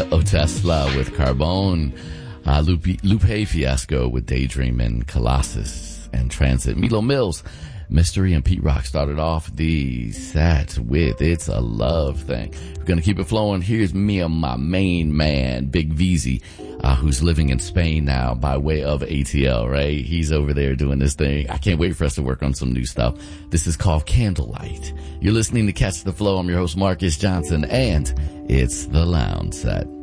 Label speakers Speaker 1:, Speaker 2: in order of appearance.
Speaker 1: Otesla with Carbone, Lupe Fiasco with Daydreamin', Colossus and Transit, Milo Mills, Mystery, and Pete Rock started off the set with It's a Love Thing. We're gonna keep it flowing. Here's me and my main man, Big VZ, who's living in Spain now by way of ATL, right? He's over there doing this thing. I can't wait for us to work on some new stuff. This is called Candlelight. You're listening to Catch the Flow. I'm your host, Marcus Johnson, and it's the Lounge Set.